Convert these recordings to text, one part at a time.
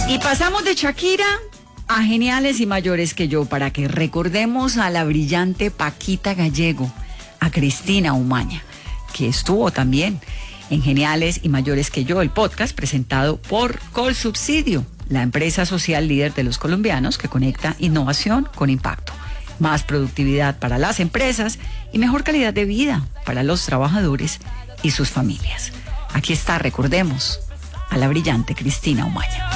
Y pasamos de Shakira a Geniales y Mayores que Yo, para que recordemos a la brillante Paquita Gallego, a Cristina Umaña, que estuvo también en Geniales y Mayores que Yo, el podcast presentado por Colsubsidio, la empresa social líder de los colombianos que conecta innovación con impacto, más productividad para las empresas y mejor calidad de vida para los trabajadores y sus familias. Aquí está, recordemos, a la brillante Cristina Umaña.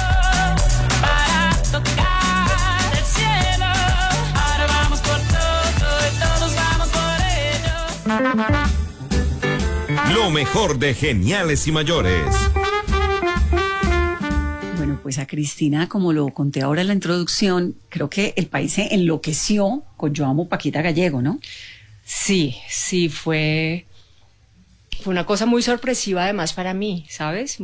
Lo mejor de Geniales y Mayores. Bueno, pues a Cristina, como lo conté ahora en la introducción, creo que el país se enloqueció con Yo Amo Paquita Gallego, ¿no? Sí, fue una cosa muy sorpresiva además para mí, ¿sabes?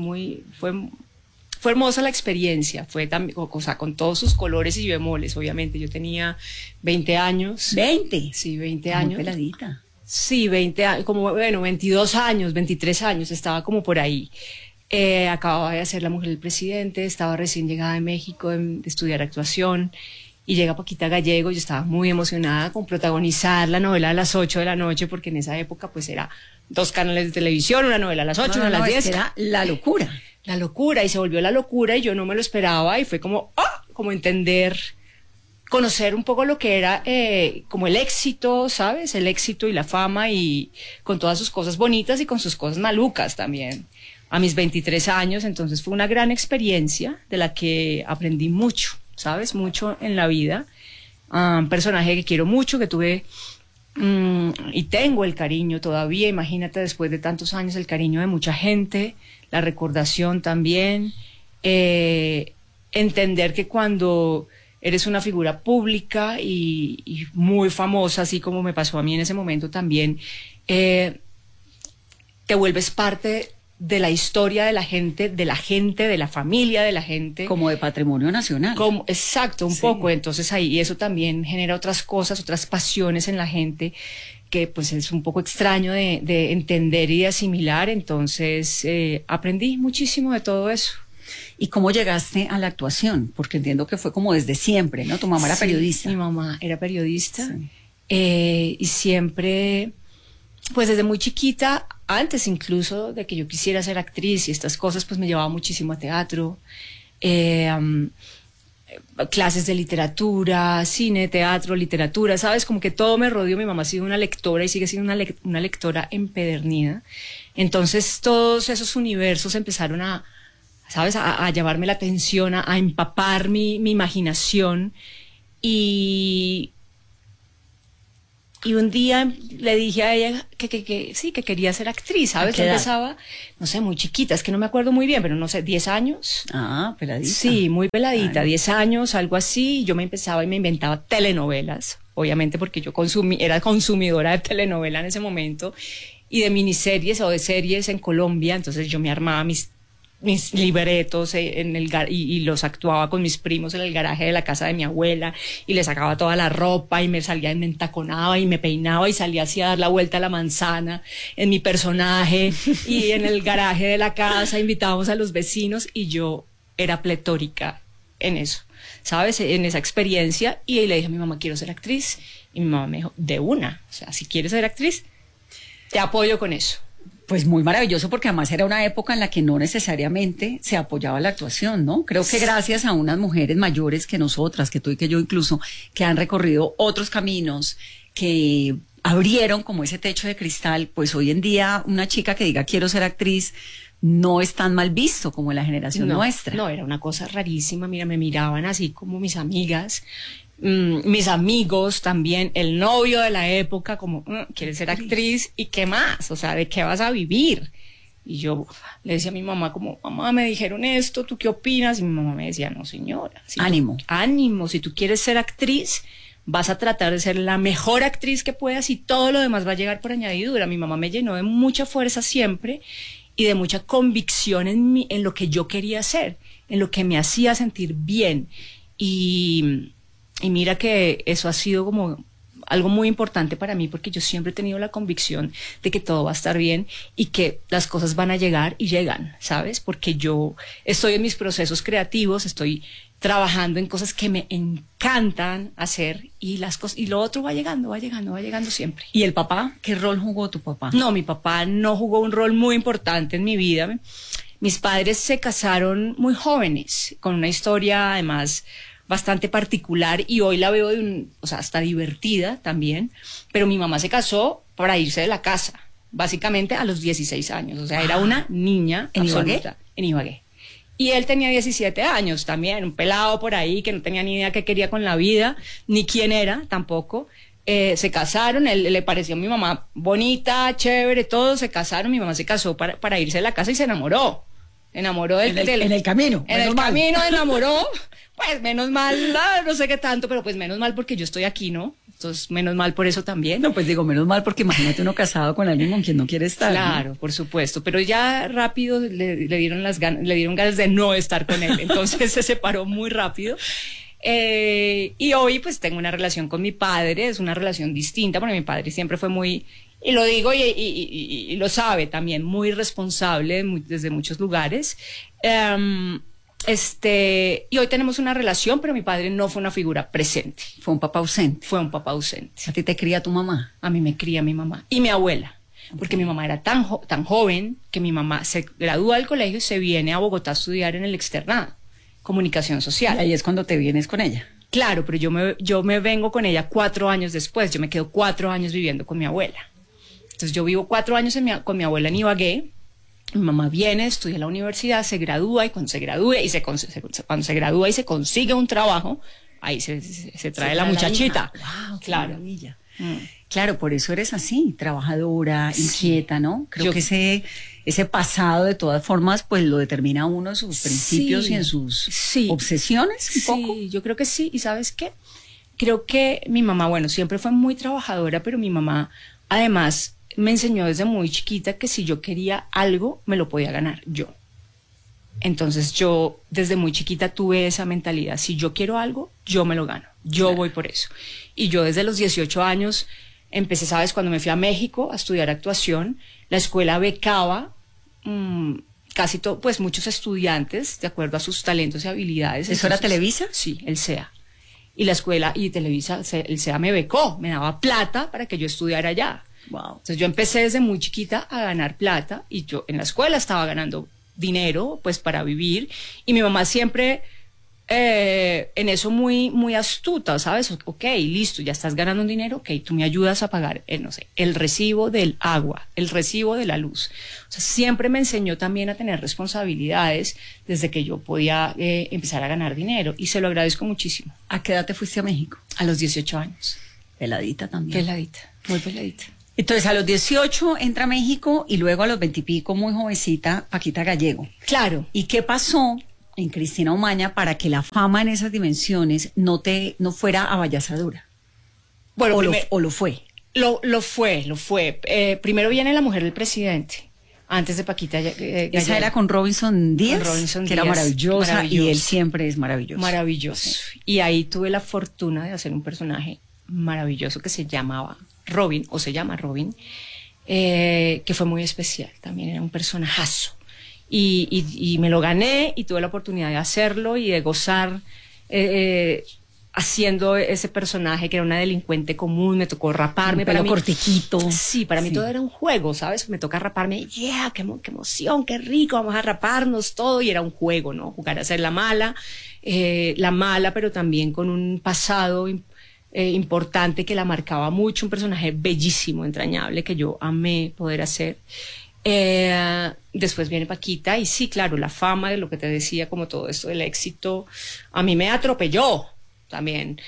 Fue hermosa la experiencia, fue también, o sea, con todos sus colores y bemoles, obviamente. Yo tenía 20 años. ¿20? Sí, 20 años. Muy peladita. Sí, 20 años, como, bueno, 22 años, 23 años, estaba como por ahí. Acababa de ser la mujer del presidente, estaba recién llegada de México de estudiar actuación, y llega Paquita Gallego. Yo estaba muy emocionada con protagonizar la novela a las 8 de la noche, porque en esa época pues era 2 canales de televisión, una novela a las 8, una a las 10. Era la locura. La locura, y se volvió la locura, y yo no me lo esperaba, y fue como, como entender, conocer un poco lo que era como el éxito, ¿sabes? El éxito y la fama, y con todas sus cosas bonitas y con sus cosas malucas también, a mis 23 años. Entonces fue una gran experiencia de la que aprendí mucho, ¿sabes? Mucho en la vida. Un personaje que quiero mucho, que tuve y tengo el cariño todavía, imagínate, después de tantos años, el cariño de mucha gente, la recordación también, entender que cuando eres una figura pública y muy famosa, así como me pasó a mí en ese momento también, te vuelves parte de la historia de la gente, de la familia de la gente. Como de patrimonio nacional. Exacto, un poco. Entonces ahí, y eso también genera otras cosas, otras pasiones en la gente, que pues es un poco extraño de entender y de asimilar. Entonces aprendí muchísimo de todo eso. ¿Y cómo llegaste a la actuación? Porque entiendo que fue como desde siempre, ¿no? Tu mamá era periodista. Mi mamá era periodista, sí. Y siempre, pues desde muy chiquita, antes incluso de que yo quisiera ser actriz y estas cosas, pues me llevaba muchísimo a teatro, clases de literatura, cine, teatro, literatura, ¿sabes? Como que todo me rodeó. Mi mamá ha sido una lectora y sigue siendo una lectora empedernida. Entonces todos esos universos empezaron ¿sabes? A llamarme la atención, a empapar mi imaginación, y un día le dije a ella que sí, que quería ser actriz, ¿sabes? Yo empezaba, no sé, muy chiquita, es que no me acuerdo muy bien, pero no sé, 10 años. Ah, peladita. Sí, muy peladita, Claro. 10 años, algo así. Yo me empezaba y me inventaba telenovelas, obviamente porque yo era consumidora de telenovela en ese momento, y de miniseries o de series en Colombia. Entonces yo me armaba mis libretos y los actuaba con mis primos en el garaje de la casa de mi abuela, y le sacaba toda la ropa y me salía y me entaconaba y me peinaba y salía así a dar la vuelta a la manzana en mi personaje, y en el garaje de la casa invitábamos a los vecinos, y yo era pletórica en eso, ¿sabes? En esa experiencia. Y ahí le dije a mi mamá, quiero ser actriz, y mi mamá me dijo, de una, o sea, si quieres ser actriz, te apoyo con eso. Pues muy maravilloso, porque además era una época en la que no necesariamente se apoyaba la actuación, ¿no? Creo que gracias a unas mujeres mayores que nosotras, que tú y que yo incluso, que han recorrido otros caminos, que abrieron como ese techo de cristal, pues hoy en día una chica que diga quiero ser actriz no es tan mal visto como en la generación nuestra. No, era una cosa rarísima. Mira, me miraban así como mis amigas, mis amigos también, el novio de la época, como, ¿quieres ser actriz? ¿Y qué más? O sea, ¿de qué vas a vivir? Y yo le decía a mi mamá como, mamá, me dijeron esto, ¿tú qué opinas? Y mi mamá me decía, no señora. Ánimo, si tú quieres ser actriz, vas a tratar de ser la mejor actriz que puedas, y todo lo demás va a llegar por añadidura. Mi mamá me llenó de mucha fuerza siempre, y de mucha convicción en lo que yo quería hacer, en lo que me hacía sentir bien. Y mira que eso ha sido como algo muy importante para mí, porque yo siempre he tenido la convicción de que todo va a estar bien y que las cosas van a llegar y llegan, ¿sabes? Porque yo estoy en mis procesos creativos, estoy trabajando en cosas que me encantan hacer y las cosas, y lo otro va llegando siempre. ¿Y el papá? ¿Qué rol jugó tu papá? No, mi papá no jugó un rol muy importante en mi vida. Mis padres se casaron muy jóvenes, con una historia además bastante particular, y hoy la veo o sea, hasta divertida también, pero mi mamá se casó para irse de la casa, básicamente a los 16 años, o sea, era una niña ¿En absoluta. Ibagué? En Ibagué. Y él tenía 17 años también, un pelado por ahí que no tenía ni idea qué quería con la vida, ni quién era tampoco. Se casaron, él le pareció a mi mamá bonita, chévere, todos se casaron, mi mamá se casó para irse de la casa y se enamoró. Enamoró En el camino. En el camino enamoró, pues menos mal, no sé qué tanto, pero pues menos mal porque yo estoy aquí, ¿no? Entonces, menos mal por eso también. No, pues digo, menos mal, porque imagínate uno casado con alguien con quien no quiere estar. Claro, ¿no? por supuesto, pero ya rápido le dieron ganas de no estar con él, entonces se separó muy rápido. Y hoy pues tengo una relación con mi padre, es una relación distinta, porque mi padre siempre fue muy, y lo digo y lo sabe también, muy responsable desde muchos lugares. Y hoy tenemos una relación, pero mi padre no fue una figura presente. Fue un papá ausente. Fue un papá ausente. ¿A ti te cría tu mamá? A mí me cría mi mamá y mi abuela, porque mi mamá era tan joven que mi mamá se gradúa del colegio y se viene a Bogotá a estudiar en el externado, comunicación social. Y ahí es cuando te vienes con ella. Claro, pero yo me vengo con ella 4 años después, yo me quedo 4 años viviendo con mi abuela. Entonces yo vivo 4 años con mi abuela en Ibagué. Mi mamá viene, estudia en la universidad, se gradúa, y cuando se gradúa y cuando se gradúa y se consigue un trabajo, ahí se trae la muchachita. Wow, claro. Maravilla. Claro, por eso eres así, trabajadora, inquieta, ¿no? Creo que ese pasado, de todas formas, pues lo determina uno en sus principios y en sus obsesiones, un poco. Sí, yo creo que sí. ¿Y sabes qué? Creo que mi mamá, bueno, siempre fue muy trabajadora, pero mi mamá, además, me enseñó desde muy chiquita que si yo quería algo, me lo podía ganar yo. Entonces yo desde muy chiquita tuve esa mentalidad: si yo quiero algo, yo me lo gano, yo voy por eso. Y yo desde los 18 años empecé, ¿sabes? Cuando me fui a México a estudiar actuación, la escuela becaba casi todo, pues muchos estudiantes de acuerdo a sus talentos y habilidades. ¿Eso era Televisa? Sí, el SEA. Y la escuela y Televisa, el SEA me becó, me daba plata para que yo estudiara allá. Wow. Entonces yo empecé desde muy chiquita a ganar plata, y yo en la escuela estaba ganando dinero pues para vivir, y mi mamá siempre en eso muy, muy astuta, ¿sabes? Ok, listo, ya estás ganando un dinero, ok, tú me ayudas a pagar, no sé, el recibo del agua, el recibo de la luz. O sea, siempre me enseñó también a tener responsabilidades desde que yo podía empezar a ganar dinero, y se lo agradezco muchísimo. ¿A qué edad te fuiste a México? A los 18 años. Peladita también. Peladita, muy peladita. Entonces a los 18 entra a México, y luego a los 20 y pico, muy jovencita, Paquita Gallego. Claro. ¿Y qué pasó en Cristina Umaña para que la fama en esas dimensiones no fuera avallazadora? Bueno, ¿O lo fue? Lo fue. Primero viene La mujer del presidente, antes de Paquita Gallego. Esa era con Robinson Díaz, con Robinson que era Díaz, maravillosa, y él siempre es maravilloso. Maravilloso. Sí. Y ahí tuve la fortuna de hacer un personaje maravilloso que se llamaba Robin, o se llama Robin, que fue muy especial, también era un personajazo. Y me lo gané, y tuve la oportunidad de hacerlo y de gozar haciendo ese personaje que era una delincuente común. Me tocó raparme. Pero cortiquito. Sí, para mí todo era un juego, ¿sabes? Me toca raparme, qué emoción, qué rico, vamos a raparnos todo, y era un juego, ¿no? Jugar a ser la mala, pero también con un pasado importante que la marcaba mucho, un personaje bellísimo, entrañable, que yo amé poder hacer. Después viene Paquita, y sí, claro, la fama de lo que te decía, como todo esto del éxito, a mí me atropelló también.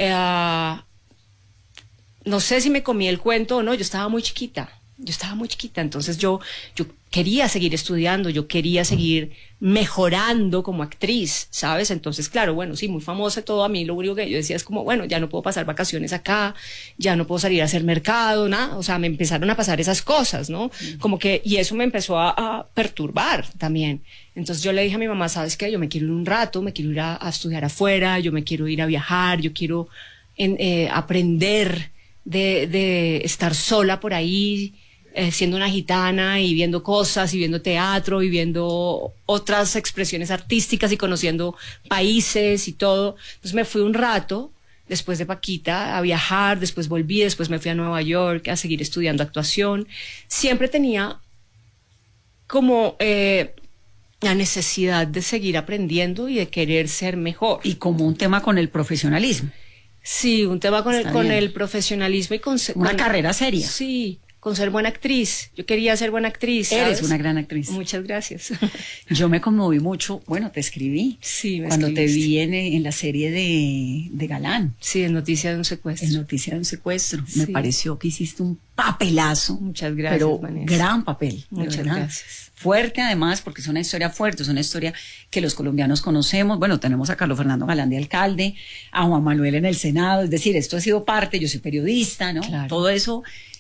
No sé si me comí el cuento o no, yo estaba muy chiquita, entonces yo quería seguir estudiando, yo quería seguir mejorando como actriz, ¿sabes? Entonces, claro, bueno, sí, muy famosa y todo, a mí lo único que yo decía es como, bueno, ya no puedo pasar vacaciones acá, ya no puedo salir a hacer mercado, nada, o sea, me empezaron a pasar esas cosas, ¿no? Como que, y eso me empezó a perturbar también. Entonces yo le dije a mi mamá, ¿sabes qué? Yo me quiero ir un rato, me quiero ir a estudiar afuera, yo me quiero ir a viajar, yo quiero aprender de estar sola por ahí, siendo una gitana y viendo cosas y viendo teatro y viendo otras expresiones artísticas y conociendo países y todo. Entonces me fui un rato después de Paquita a viajar, después volví, después me fui a Nueva York a seguir estudiando actuación. Siempre tenía como la necesidad de seguir aprendiendo y de querer ser mejor. Y como un tema con el profesionalismo. Sí, un tema con el profesionalismo y con una carrera seria. Sí, con ser buena actriz. Yo quería ser buena actriz, ¿sabes? Eres una gran actriz. Muchas gracias. Yo me conmoví mucho, bueno, te escribí. Sí, me cuando escribiste. te vi en la serie de Galán. Sí, en Noticia de un secuestro. En Noticia de un secuestro. Sí. Me pareció que hiciste un papelazo. Muchas gracias, pero Vanessa. gran papel. de Muchas verdad. gracias. Fuerte además, porque es una historia fuerte, es una historia que los colombianos conocemos. Bueno, tenemos a Carlos Fernando Galán de alcalde, a Juan Manuel en el Senado, es decir, esto ha sido parte, yo soy periodista, ¿no? Claro. Todo eso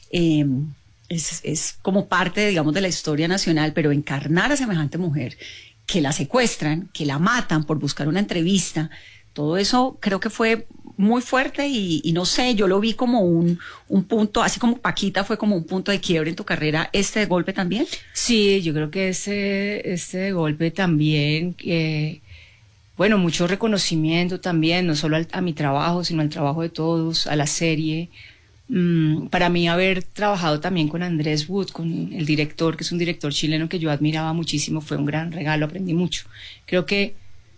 es como parte, digamos, de la historia nacional, pero encarnar a semejante mujer, que la secuestran, que la matan por buscar una entrevista, todo eso creo que fue muy fuerte y no sé, yo lo vi como un punto, así como Paquita fue como un punto de quiebre en tu carrera, ¿este golpe también? Sí, yo creo que este golpe también, bueno, mucho reconocimiento también, no solo a mi trabajo, sino al trabajo de todos, a la serie. Para mí haber trabajado también con Andrés Wood, con el director, que es un director chileno que yo admiraba muchísimo, fue un gran regalo, aprendí mucho. Creo que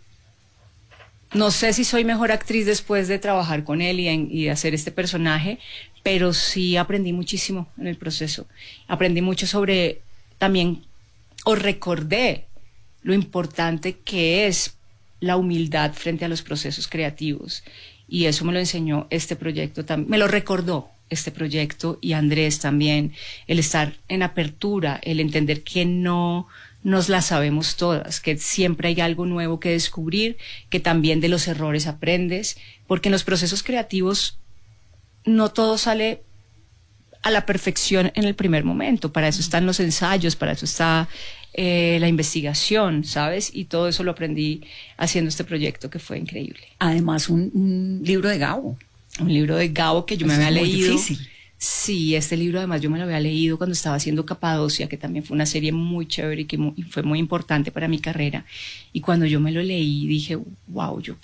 no sé si soy mejor actriz después de trabajar con él y de hacer este personaje, pero sí aprendí muchísimo en el proceso. Aprendí mucho sobre también, o recordé lo importante que es la humildad frente a los procesos creativos. Y eso me lo enseñó este proyecto también, me lo recordó este proyecto y Andrés también, el estar en apertura, el entender que no nos la sabemos todas, que siempre hay algo nuevo que descubrir, que también de los errores aprendes, porque en los procesos creativos no todo sale a la perfección en el primer momento, para eso están los ensayos, para eso está la investigación, ¿sabes? Y todo eso lo aprendí haciendo este proyecto que fue increíble. Además, un libro de Gabo. Un libro de Gabo que yo me Eso había es muy leído. difícil. Sí, este libro además yo me lo había leído cuando estaba haciendo Capadocia, que también fue una serie muy chévere y que fue muy importante para mi carrera. Y cuando yo me lo leí dije, wow, yo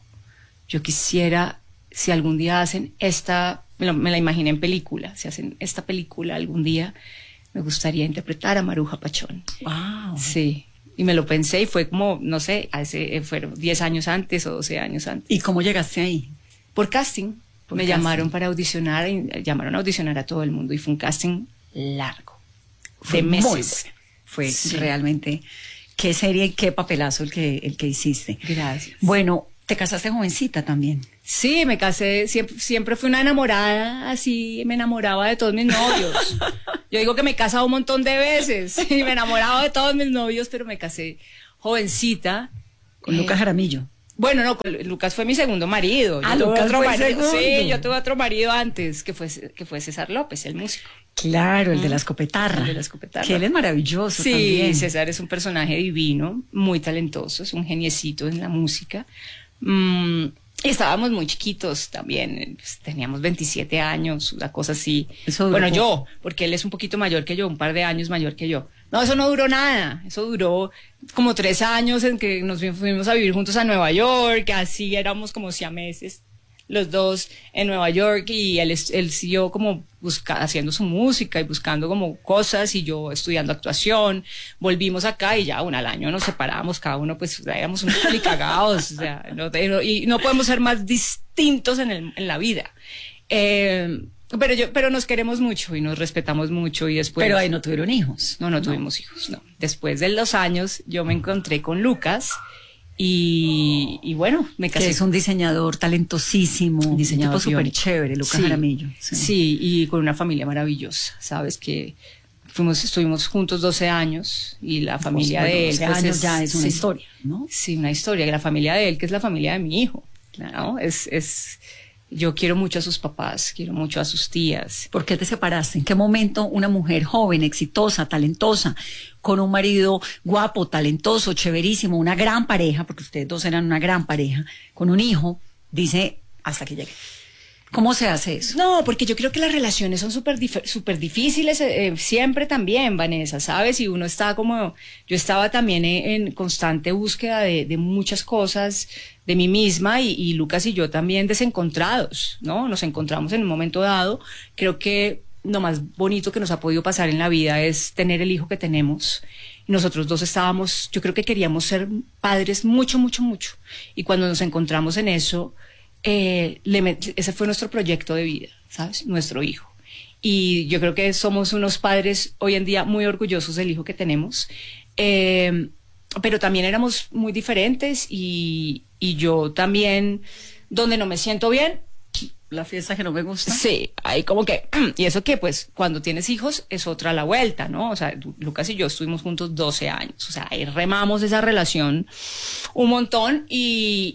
quisiera, si algún día hacen me la imaginé en película, si hacen esta película algún día, me gustaría interpretar a Maruja Pachón. Wow. Sí, y me lo pensé y fue como, no sé, fueron 10 años antes o 12 años antes. ¿Y cómo llegaste ahí? Por casting. Me casting. llamaron para audicionar, y llamaron a audicionar a todo el mundo y fue un casting largo, Fue de meses. muy bueno. Fue Sí. realmente, qué serie y qué papelazo el que hiciste. Gracias. Bueno, te casaste jovencita también. Sí, me casé, siempre fui una enamorada, así me enamoraba de todos mis novios. Yo digo que me he casado un montón de veces y me enamoraba de todos mis novios, pero me casé jovencita. Con Lucas Jaramillo. Bueno, no, Lucas fue mi segundo marido. Ah, Yo tuve Lucas otro fue el marido. segundo. Sí, yo tuve otro marido antes, que fue César López, el músico. Claro, el de la escopetarra. El de la escopetarra. Que él es maravilloso Sí, también. César es un personaje divino, muy talentoso, es un geniecito en la música. Y estábamos muy chiquitos también, pues, teníamos 27 años, una cosa así. Eso duró Bueno, poco. yo, porque él es un poquito mayor que yo, un par de años mayor que yo. No, eso no duró nada, eso duró como 3 años en que nos fuimos a vivir juntos a Nueva York, así éramos como siameses los dos en Nueva York y él siguió como haciendo su música y buscando como cosas y yo estudiando actuación. Volvimos acá y ya al año nos separamos, cada uno pues éramos unos cagados, o sea, y no podemos ser más distintos en la vida. Pero nos queremos mucho y nos respetamos mucho y después... Pero ahí no tuvieron hijos. No tuvimos hijos, no. Después de los años yo me encontré con Lucas y bueno, me casé. Que es un diseñador talentosísimo, un Diseñador tipo súper biónico. chévere, Lucas Sí, Jaramillo. Sí, y con una familia maravillosa, sabes que estuvimos juntos 12 años y la familia de él... 12 pues, años ya es una sí, historia, ¿no? Sí, una historia, que la familia de él, que es la familia de mi hijo, ¿no? Yo quiero mucho a sus papás, quiero mucho a sus tías. ¿Por qué te separaste? ¿En qué momento una mujer joven, exitosa, talentosa, con un marido guapo, talentoso, chéverísimo, una gran pareja, porque ustedes dos eran una gran pareja, con un hijo, dice, hasta que llegue? ¿Cómo se hace eso? No, porque yo creo que las relaciones son súper difíciles, siempre también, Vanessa, ¿sabes? Y uno está como, yo estaba también en constante búsqueda de muchas cosas de mí misma y Lucas y yo también desencontrados, ¿no? Nos encontramos en un momento dado. Creo que lo más bonito que nos ha podido pasar en la vida es tener el hijo que tenemos. Nosotros dos estábamos, yo creo que queríamos ser padres mucho, mucho, mucho. Y cuando nos encontramos en eso, ese fue nuestro proyecto de vida, ¿sabes? Nuestro hijo. Y yo creo que somos unos padres hoy en día muy orgullosos del hijo que tenemos. Pero también éramos muy diferentes y yo también, donde no me siento bien, La fiesta que no me gusta. sí, hay como que, y eso que pues cuando tienes hijos es otra la vuelta, ¿no? O sea, Lucas y yo estuvimos juntos 12 años, o sea, ahí remamos esa relación un montón y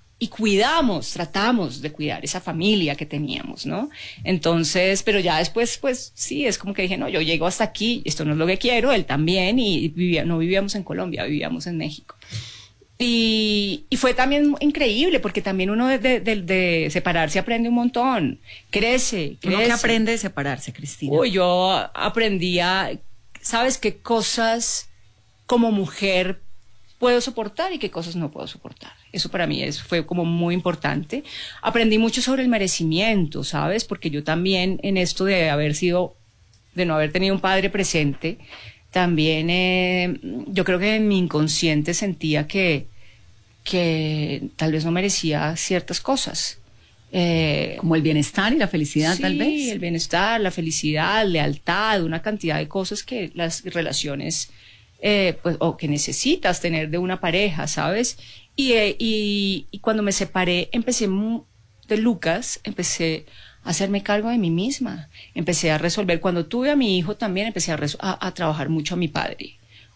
tratamos de cuidar esa familia que teníamos, ¿no? Entonces, pero ya después, pues sí, es como que dije, no, yo llego hasta aquí, esto no es lo que quiero, él también, y no vivíamos en Colombia, vivíamos en México. Y fue también increíble, porque también uno de separarse aprende un montón, crece. ¿Uno qué aprende de separarse, Cristina? Uy, yo aprendía, ¿sabes qué cosas como mujer puedo soportar y qué cosas no puedo soportar? Eso para mí fue como muy importante. Aprendí mucho sobre el merecimiento, ¿sabes? Porque yo también en esto de no haber tenido un padre presente, también yo creo que en mi inconsciente sentía que tal vez no merecía ciertas cosas. Como el bienestar y la felicidad, Sí, tal vez. el bienestar, la felicidad, lealtad, una cantidad de cosas que las relaciones, pues, o que necesitas tener de una pareja, ¿sabes? Y cuando me separé, de Lucas, empecé a hacerme cargo de mí misma. Empecé a resolver. Cuando tuve a mi hijo también empecé a trabajar mucho a mi padre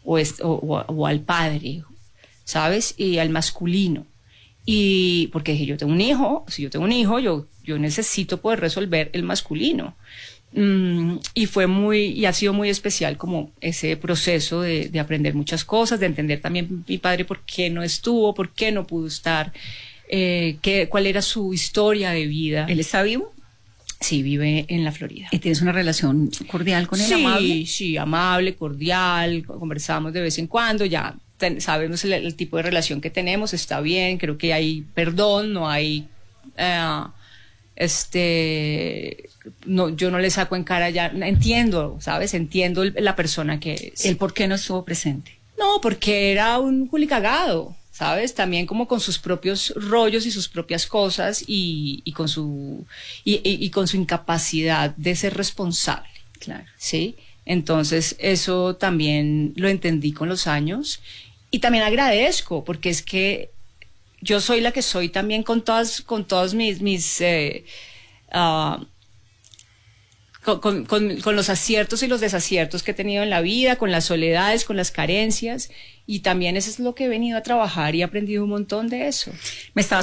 o al padre, ¿sabes? Y al masculino. Y porque dije, si yo tengo un hijo, yo necesito poder resolver el masculino. Y ha sido muy especial como ese proceso de aprender muchas cosas, de entender también mi padre por qué no estuvo, por qué no pudo estar, cuál era su historia de vida. ¿Él está vivo? Sí, vive en la Florida. ¿Y tienes una relación cordial con él, Sí, amable? sí, amable, cordial, conversamos de vez en cuando, ya sabemos el tipo de relación que tenemos, está bien, creo que hay perdón, no hay, no, yo no le saco en cara ya, entiendo, ¿sabes? Entiendo la persona que es. ¿Él por qué no estuvo presente? No, porque era un culicagado, ¿sabes? También como con sus propios rollos y sus propias cosas y con su incapacidad de ser responsable. Claro. ¿Sí? Entonces eso también lo entendí con los años y también agradezco porque es que yo soy la que soy también con todos con los aciertos y los desaciertos que he tenido en la vida, con las soledades, con las carencias, y también eso es lo que he venido a trabajar y he aprendido un montón de eso. Me estabas